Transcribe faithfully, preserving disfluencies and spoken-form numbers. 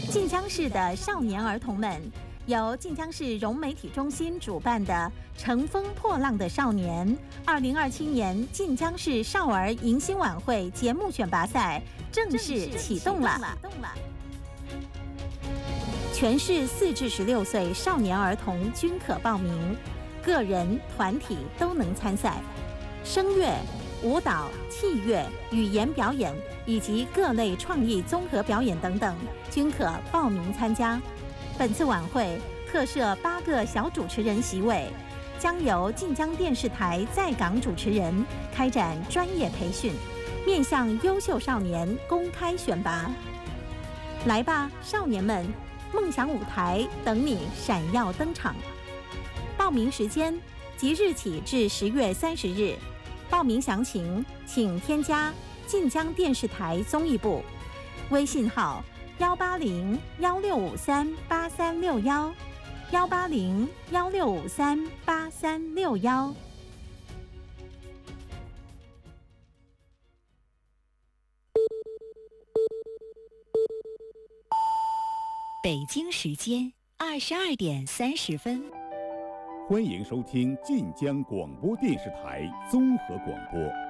晋江市的少年儿童们，由晋江市融媒体中心主办的《乘风破浪的少年》二零二七年晋江市少儿迎新晚会节目选拔赛正式启动了。全市四至十六岁少年儿童均可报名，个人、团体都能参赛。声乐、舞蹈、器乐、语言表演以及各类创意综合表演等等，均可报名参加。本次晚会特设八个小主持人席位，将由晋江电视台在港主持人开展专业培训，面向优秀少年公开选拔。来吧，少年们！梦想舞台等你闪耀登场。报名时间即日起至十月三十日。报名详情请添加晋江电视台综艺部微信号幺八零幺六五三八三六幺幺八零幺六五三八三六幺。 北京时间二十二点三十分， 欢迎收听晋江广播电视台综合广播。